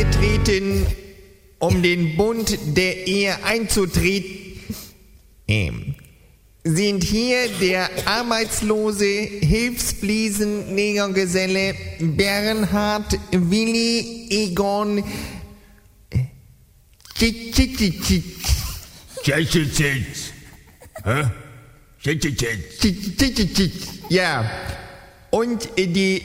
beigetreten, um den Bund der Ehe einzutreten. Sind hier der arbeitslose Hilfsfliesenlegergeselle Bernhard Willi Egon ja, und die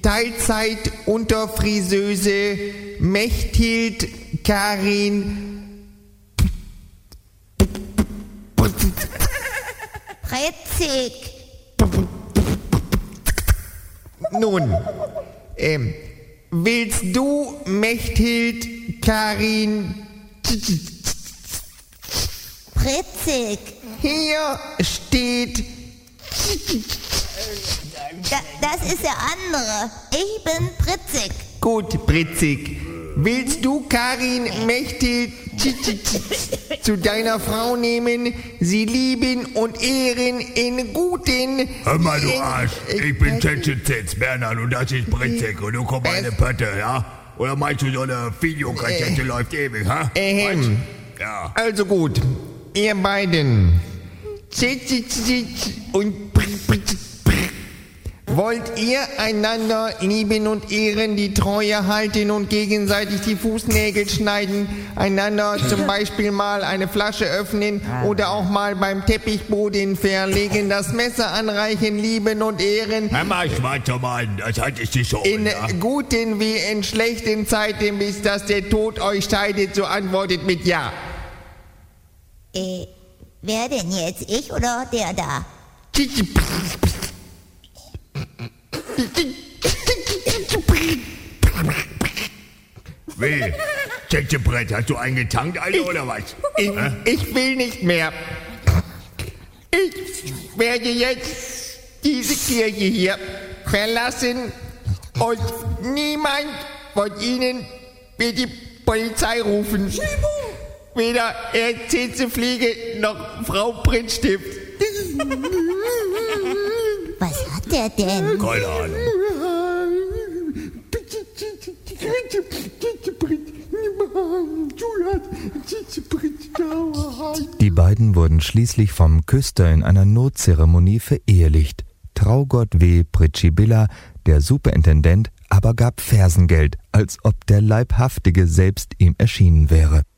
Teilzeit-Unterfriseuse Mechthild Karin Pretzig. Nun, willst du Mechthild Karin Pretzig. Hier steht Das ist der andere. Ich bin Pritzig. gut, Pritzig. Willst du Karin Mechthild zu deiner Frau nehmen, sie lieben und ehren in guten... Hör mal, du Arsch. Ich bin Tschetschetz, Bernhard, und das ist Pritzig. Und du kommst eine Pötte, ja? Oder meinst du, so eine Videokassette läuft ewig, ha? Ja. Also gut, ihr beiden. Und wollt ihr einander lieben und ehren, die Treue halten und gegenseitig die Fußnägel schneiden, einander zum Beispiel mal eine Flasche öffnen oder auch mal beim Teppichboden verlegen, das Messer anreichen, lieben und ehren, Hör mal, schwarzer Mann, das hattest du schon, in ja? guten wie in schlechten Zeiten, bis dass der Tod euch scheidet, so antwortet mit Ja. Wer denn jetzt? Ich oder der da? Wie? Tschetschebrett, hast du eingetankt, Alter, oder was? Ich will nicht mehr. Ich werde jetzt diese Kirche hier verlassen und niemand von Ihnen wird die Polizei rufen. Weder Herr Zezefliege noch Frau Prittstift. Was hat der denn? Keine Ahnung. Die beiden wurden schließlich vom Küster in einer Notzeremonie verehelicht. Traugott W. Pritschibilla, der Superintendent, aber gab Fersengeld, als ob der Leibhaftige selbst ihm erschienen wäre.